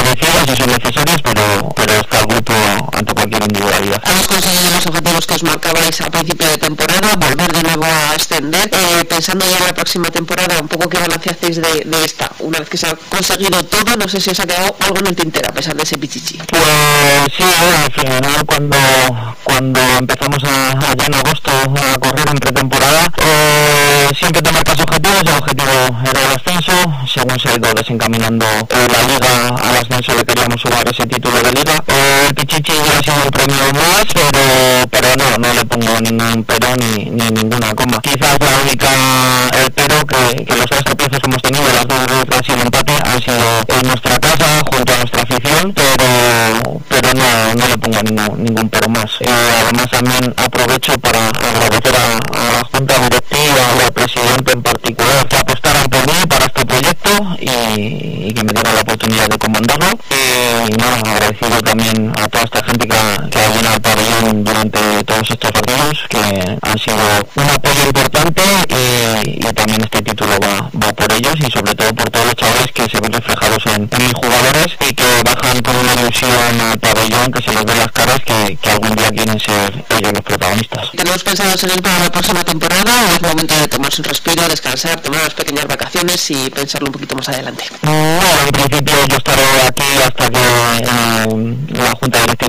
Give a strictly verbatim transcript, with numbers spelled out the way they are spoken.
merecidas y son necesarias, pero, pero está el grupo ante cualquier individualidad. Habéis conseguido los objetivos que os marcabais a principio de temporada, volver de nuevo a ascender. Eh, pensando ya en la próxima temporada, un poco qué balance hacéis de, de esta. Una vez que se ha conseguido todo, no sé si os ha quedado algo en el tintero a pesar de ese pichichi. Pues sí, al final cuando, cuando empezamos a, allá en agosto a correr en pretemporada, eh, siempre te marcas objetivos. El objetivo era el ascenso. Según se ha ido desencaminando eh, la liga al ascenso, le queríamos sumar ese título de liga. Eh, el pichichi ya ha sido un premio más, pero, pero no, no le pongo ningún pero ni, ni ninguna coma. Quizás la única el pero que, que los tres tropiezos que hemos tenido, las dos veces ha sido empate, han sido en nuestra casa junto a nuestra afición, pero, pero no, no le pongo ningún, ningún pero más. Eh, además también aprovecho para agradecer a, a la Junta Directiva y al presidente en particular que apostaran por mí para este proyecto y, y que me dieran la oportunidad de comandarlo. Eh, y nada, agradecido también a toda esta gente que ha, que ha llenado el pabellón durante todos estos partidos, que han sido un apoyo importante, eh, y también este título va, va por ellos y sobre todo por todos los chavales que se ven reflejados en, en mis jugadores y que bajan con una ilusión al pabellón, que se les ve las caras que, que algún día quieren ser ellos los protagonistas. ¿Tenemos pensado seguir para la próxima temporada o es momento de tomarse un respiro, descansar, tomar unas pequeñas vacaciones y pensarlo un poquito más adelante? No, en principio yo estaré aquí hasta que eh, la Junta Directiva